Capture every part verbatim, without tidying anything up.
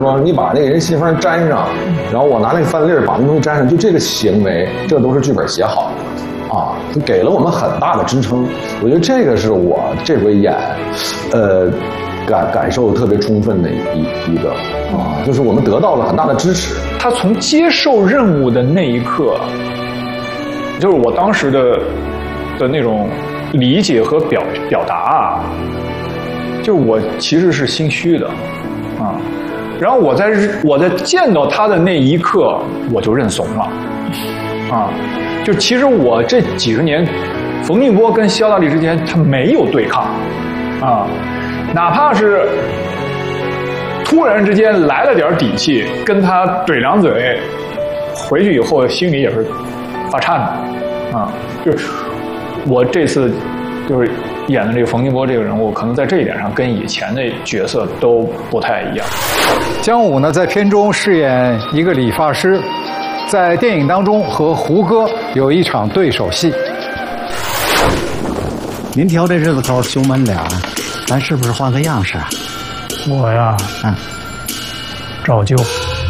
说你把那个人信封粘上，然后我拿那个饭粒儿把那东西粘上，就这个行为，这都是剧本写好的啊，给了我们很大的支撑。我觉得这个是我这回演，呃，感感受特别充分的一一个啊，就是我们得到了很大的支持。 他从接受任务的那一刻，就是我当时的的那种理解和表表达啊，就是我其实是心虚的啊。然后我在我在见到他的那一刻，我就认怂了啊。就其实我这几十年，冯静波跟肖大力之间他没有对抗啊，哪怕是突然之间来了点底气，跟他怼两嘴，回去以后心里也是发颤的啊。就是我这次就是演的这个冯静波这个人物，可能在这一点上跟以前的角色都不太一样。 姜武呢，在片中饰演一个理发师，在电影当中和胡歌有一场对手戏。 您挑这日子口兄妹俩，咱是不是换个样式啊？ 我呀， 嗯， 照旧。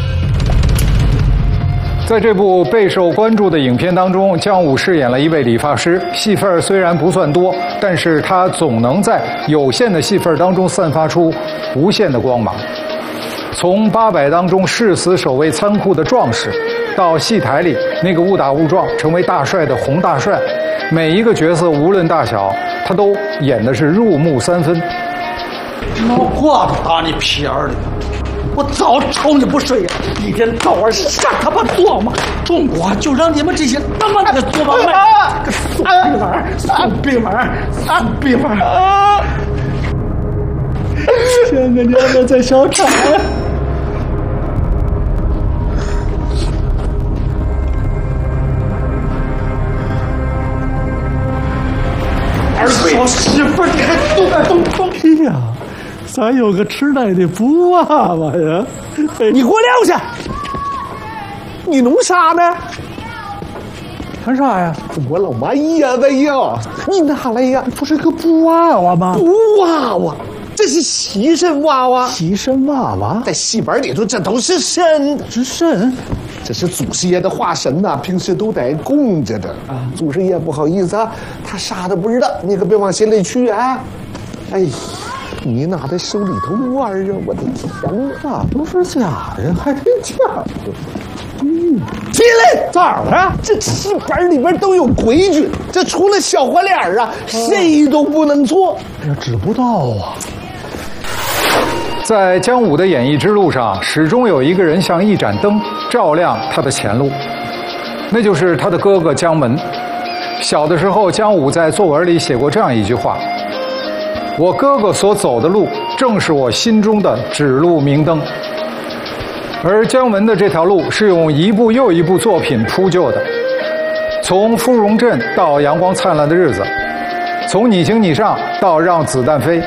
在这部备受关注的影片当中，姜武饰演了一位理发师，戏份虽然不算多，但是他总能在有限的戏份当中散发出无限的光芒。从八百当中誓死守卫仓库的壮士，到戏台里那个误打误撞成为大帅的洪大帅，每一个角色无论大小，他都演的是入木三分。 老瓜子打你屁眼里，我早瞅你不顺眼，一天到晚瞎他妈做嘛！中国就让你们这些他妈的做买卖，个怂逼玩怂逼玩怂逼玩！前个娘们在小厂。儿媳媳妇，你还动动动！哎呀，咱有个痴呆的布娃娃呀！你给我撂下！你弄啥呢？干啥呀？我老妈呀的呀！你哪来呀？不是个布娃娃吗？布娃娃，这是西神娃娃。西神娃娃在戏本里头，这都是神，是神。这是祖师爷的化身呐、啊，平时都得供着的啊。祖师爷不好意思啊，他啥都不知道，你可别往心里去啊。哎，你拿在手里头玩啊！我的天啊，都是假的，还是假的？嗯，起来，咋了？这戏本里边都有规矩，这除了小花脸啊，谁都不能做。我知不道啊。 在姜武的演艺之路上，始终有一个人像一盏灯，照亮他的前路，那就是他的哥哥姜文。小的时候，姜武在作文里写过这样一句话：我哥哥所走的路，正是我心中的指路明灯。而姜文的这条路是用一部又一部作品铺就的，从《芙蓉镇》到《阳光灿烂的日子》，从《你行你上》到《让子弹飞》。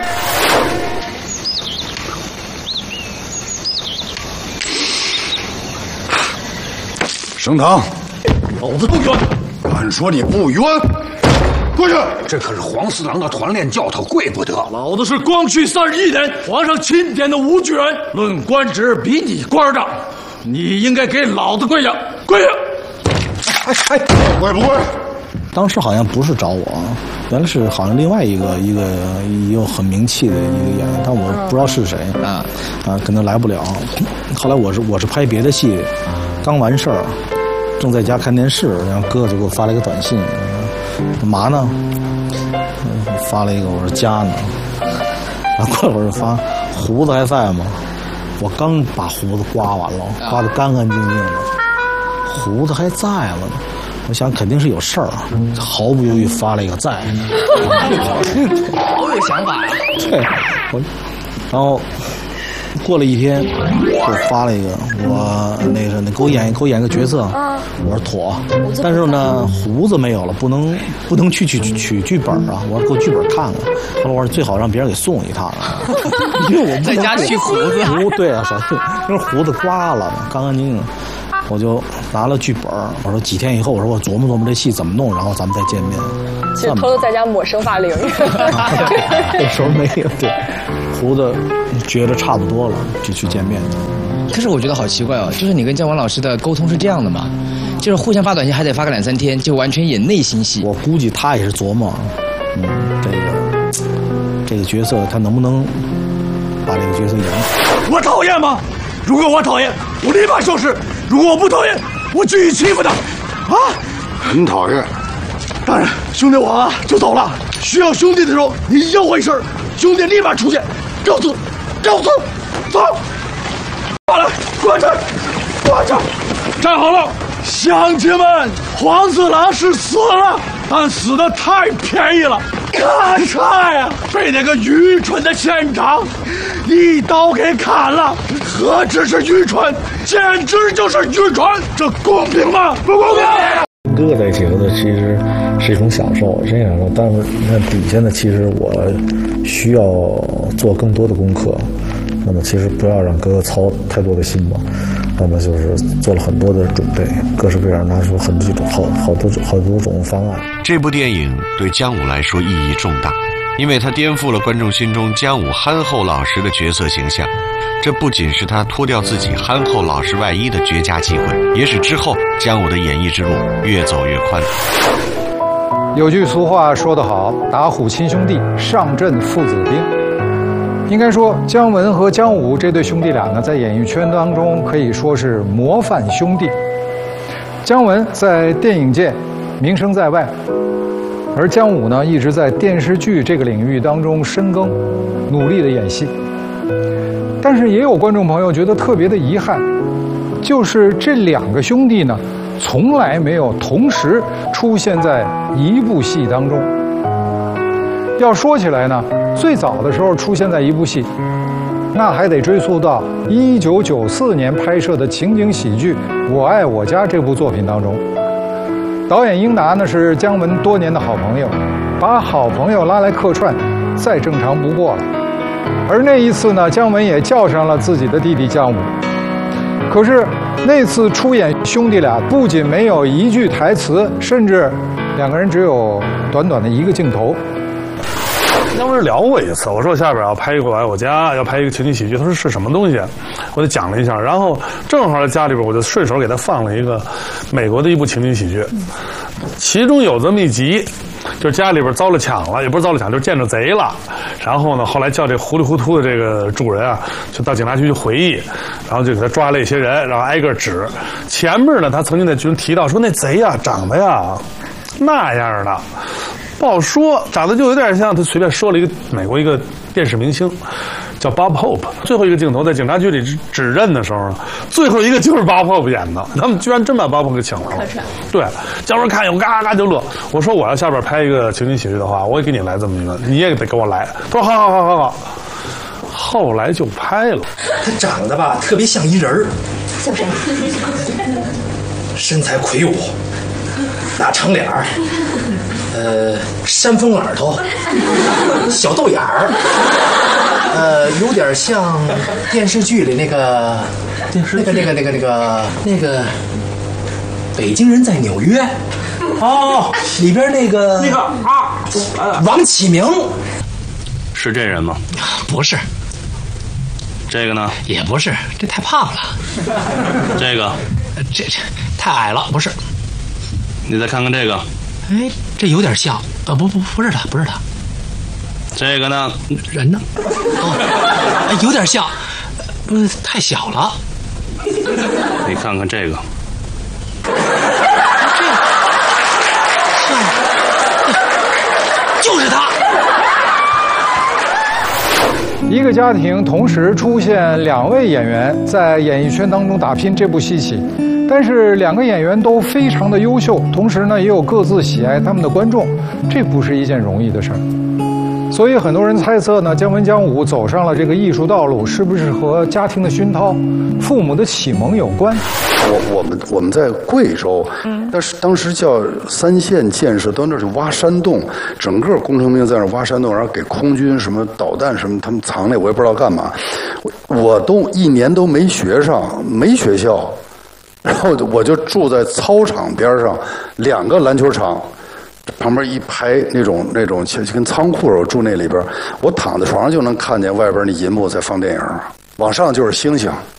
升堂，老子不冤！敢说你不冤？过去！这可是黄四郎的团练教头，跪不得。 老子是光绪三十一年皇上钦点的武举人，论官职比你官大，你应该给老子跪下！跪下！ 哎哎，跪不跪？ 当时好像不是找我，原来是好像另外一个一个有很名气的一个演员，但我不知道是谁啊啊，可能来不了。后来我是我是拍别的戏，刚完事儿，正在家看电视，然后哥哥就给我发了一个短信，干嘛呢？发了一个，我说家呢。然后过会儿发胡子还在吗？我刚把胡子刮完了，刮得干干净净的，胡子还在了呢。我想肯定是有事儿，毫不犹豫发了一个在。 好有想法呀！ 对，我，然后过了一天，我发了一个，我那个那给我演给我演个角色，我说妥，但是呢胡子没有了，不能不能去取取取剧本啊，我说给我剧本看看。后来我说最好让别人给送一趟，因为我在家取胡子。 胡对啊，少因为胡子刮了，干干净净。 我就拿了剧本，我说几天以后，我说我琢磨琢磨这戏怎么弄，然后咱们再见面。 其实偷偷在家抹生发灵。 那时候没有，对，胡子觉得差不多了，就去见面。 可是我觉得好奇怪哦，就是你跟姜文老师的沟通是这样的嘛？就是互相发短信还得发个两三天，就完全演内心戏。 我估计他也是琢磨，嗯，这个这个角色他能不能把这个角色演好。 我讨厌吗？如果我讨厌，我立马消失；如果我不讨厌，我继续欺负他。啊， 很讨厌。 当然，兄弟我啊就走了。需要兄弟的时候，你叫我一声，兄弟立马出现。告辞，告辞，走。过来，过去，过去，站好了，乡亲们，黄四郎是死了，但死的太便宜了。咔嚓呀，被那个愚蠢的县长一刀给砍了。何止是愚蠢，简直就是愚蠢！这公平吗？不公平！ 哥哥在一起合作其实是一种享受，是一种享受。但是那底下呢，其实我需要做更多的功课。那么其实不要让哥哥操太多的心嘛。那么就是做了很多的准备，各式各样拿出很几种好好多好多种方案。 这部电影对姜武来说意义重大，因为它颠覆了观众心中姜武憨厚老实的角色形象。这不仅是他脱掉自己憨厚老实外衣的绝佳机会，也使之后姜武的演艺之路越走越宽。 有句俗话说得好，打虎亲兄弟，上阵父子兵。应该说，姜文和姜武这对兄弟俩呢，在演艺圈当中可以说是模范兄弟。姜文在电影界名声在外，而姜武呢，一直在电视剧这个领域当中深耕，努力的演戏。但是也有观众朋友觉得特别的遗憾，就是这两个兄弟呢，从来没有同时出现在一部戏当中。要说起来呢，最早的时候出现在一部戏，那还得追溯到一九九四年拍摄的情景喜剧《我爱我家》这部作品当中。导演英达呢是姜文多年的好朋友，把好朋友拉来客串，再正常不过了。而那一次呢，姜文也叫上了自己的弟弟姜武。可是那次出演兄弟俩，不仅没有一句台词，甚至两个人只有短短的一个镜头。 姜文聊过一次，我说我下边要拍一个《我爱我家》，要拍一个情景喜剧，他说是什么东西？我就讲了一下，然后正好在家里边，我就顺手给他放了一个美国的一部情景喜剧，其中有这么一集。就是家里边遭了抢了，也不是遭了抢，就是见着贼了。然后呢，后来叫这糊里糊涂的这个主人啊，就到警察局去回忆，然后就给他抓了一些人，然后挨个指。前面呢，他曾经在剧中提到说，那贼呀、啊、长得呀那样的，不好说，长得就有点像，他随便说了一个美国一个电视明星。叫 Bob Hope， 最后一个镜头在警察局里指指认的时候，最后一个就是 Bob Hope 演的，他们居然真把 Bob Hope 给请来了。对，姜文看见我嘎嘎就乐。我说我要下边拍一个情景喜剧的话，我也给你来这么一个，你也得给我来。他说好好好好好。后来就拍了。 他长得吧特别像一人儿， 像谁？ 身材魁梧，大长脸儿，呃，山峰耳朵，小豆眼儿。呃，有点像电视剧里那个，那个那个那个那个那个，北京人在纽约，哦，里边那个那个啊，王启明， 是这人吗？ 不是。 这个呢？ 也不是，这太胖了。 这个， 这这太矮了，不是。 你再看看这个， 哎，这有点像，呃，不不不是他，不是他。 这个呢？ 人呢？哦，有点像，不是太小了。 你看看这个， 这个像，就是他。 一个家庭同时出现两位演员在演艺圈当中打拼，这不稀奇。但是两个演员都非常的优秀，同时呢也有各自喜爱他们的观众，这不是一件容易的事儿。所以很多人猜测呢，姜文姜武走上了这个艺术道路，是不是和家庭的熏陶、父母的启蒙有关？ 我我们我们在贵州，但是当时叫三线建设，到那儿去挖山洞，整个工程兵在那儿挖山洞，然后给空军什么导弹什么，他们藏那我也不知道干嘛，我我都一年都没学上，没学校。 然后我就住在操场边上，两个篮球场。旁边一排那种那种就跟仓库，我住那里边，我躺在床上就能看见外边那银幕在放电影，往上就是星星，